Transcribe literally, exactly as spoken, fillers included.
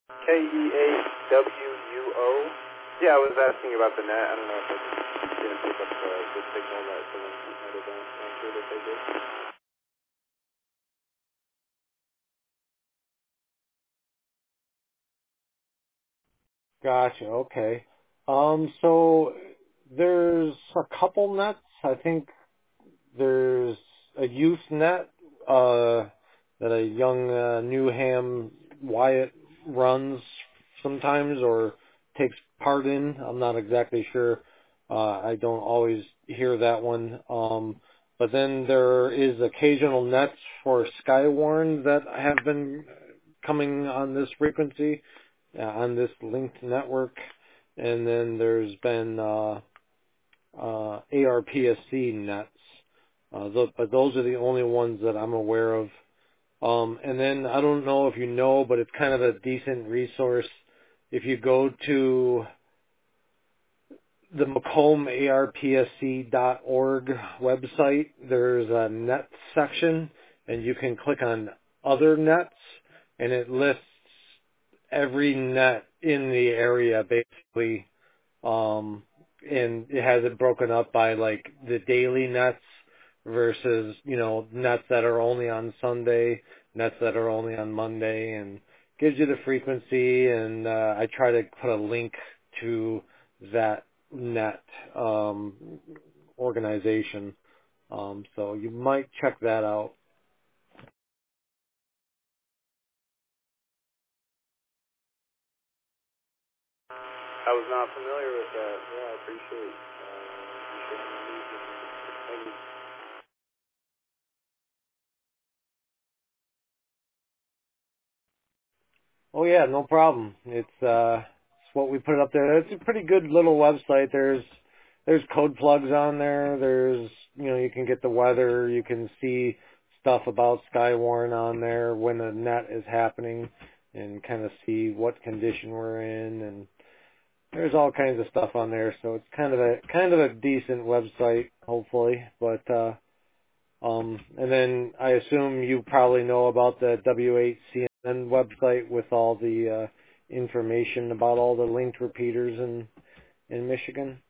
K E A W U O. Yeah, I was asking about the net. I don't know if it didn't pick up the, the signal that someone might have answered if they did. Gotcha. Okay. Um, so there's a couple nets. I think there's a youth net uh, that a young uh, Newham Wyatt runs sometimes or takes part in. I'm not exactly sure. Uh, I don't always hear that one. Um, but then there is occasional nets for Skywarn that have been coming on this frequency, uh, on this linked network. And then there's been uh, uh, A R P S C nets. Uh, th- but those are the only ones that I'm aware of. Um, and then I don't know if you know, but it's kind of a decent resource. If you go to the Macomb A R P S C dot org website, there's a net section, and you can click on other nets, and it lists every net in the area basically. Um, and it has it broken up by like the daily nets versus, you know, nets that are only on Sunday, nets that are only on Monday, and gives you the frequency. And uh, I try to put a link to that net um, organization. Um, so you might check that out. I was not familiar with that. Yeah, I appreciate uh, you sharing the news with me. Thank you. Oh yeah, no problem. It's uh it's what we put up there. It's a pretty good little website. There's there's code plugs on there. There's you know, you can get the weather, you can see stuff about Skywarn on there when a net is happening and kind of see what condition we're in, and there's all kinds of stuff on there. So it's kind of a kind of a decent website, hopefully. But uh um, and then I assume you probably know about the W eight C N website with all the uh, information about all the linked repeaters in in Michigan.